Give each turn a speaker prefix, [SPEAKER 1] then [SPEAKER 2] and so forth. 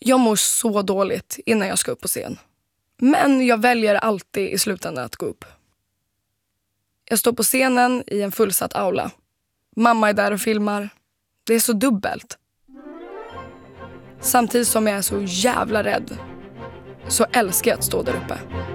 [SPEAKER 1] Jag mår så dåligt innan jag ska upp på scen. Men jag väljer alltid i slutändan att gå upp. Jag står på scenen i en fullsatt aula. Mamma är där och filmar. Det är så dubbelt. Samtidigt som jag är så jävla rädd så älskar jag att stå där uppe.